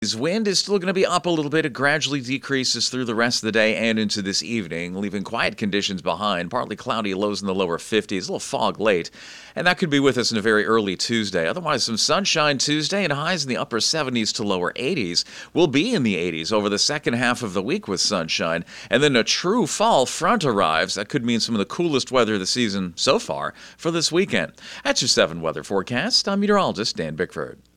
Wind is still going to be up a little bit. It gradually decreases through the rest of the day and into this evening, leaving quiet conditions behind. Partly cloudy, lows in the lower 50s, a little fog late, and that could be with us in a very early Tuesday. Otherwise, some sunshine Tuesday and highs in the upper 70s to lower 80s. We'll be in the 80s over the second half of the week with sunshine, and then a true fall front arrives. That could mean some of the coolest weather of the season so far for this weekend. That's your 7 weather forecast. I'm meteorologist Dan Bickford.